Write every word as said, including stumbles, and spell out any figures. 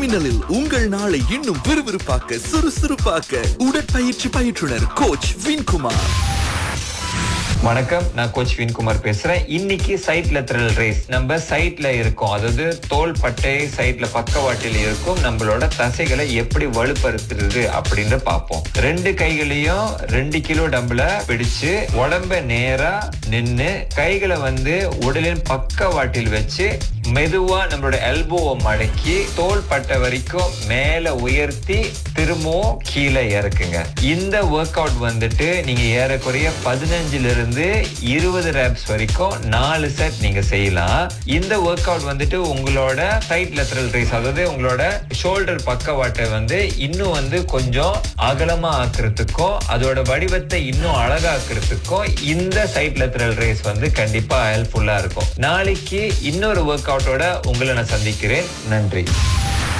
மின்னலில் உங்கள் நாளை இன்னும் விறுவிறுப்பாக்க சுறுசுறுப்பாக்க உடற்பயிற்சி பயிற்றுனர் கோச் வின்குமார். வணக்கம், நான் கோச் வின்குமார் பேசுறேன். இன்னைக்கு சைட் லெத்தரல் ரேஸ் நம்ம சைட்ல இருக்கோம், அதாவது தோள் பட்டை சைட்ல பக்கவாட்டில் இருக்கும் நம்மளோட தசைகளை எப்படி வலுப்படுத்துறது அப்படின்னு பார்ப்போம். ரெண்டு கைகளையும் ரெண்டு கிலோ டம்பிள பிடிச்சு உடம்ப நேரா நின்னு கைகளை வந்து உடலின் பக்கவாட்டில் வச்சு மெதுவா நம்மளோட எல்போவை மடக்கி தோள் பட்டை வரைக்கும் மேல உயர்த்தி திரும்பவும் கீழே இறக்குங்க. இந்த ஒர்க் அவுட் வந்துட்டு நீங்க ஏறக்குறைய பதினஞ்சுல இருந்து இருபது ரெப்ஸ் வரைக்கும் நாலு செட் நீங்க செய்யலாம். இந்த ஒர்க் அவுட் வந்துட்டு உங்களோட சைட் லெத்தரல் ரேஸ், அதாவது உங்களோட ஷோல்டர் பக்கவாட்டை வந்து இன்னும் வந்து கொஞ்சம் அகலமா ஆக்குறதுக்கும் அதோட வடிவத்தை இன்னும் அழகாக்குறதுக்கும் இந்த சைட் லெத்தரல் ரேஸ் வந்து கண்டிப்பா ஹெல்ப்ஃபுல்லா இருக்கும். நாளைக்கு இன்னொரு ஒர்க் அவுட்டோட உங்களை நான் சந்திக்கிறேன். நன்றி.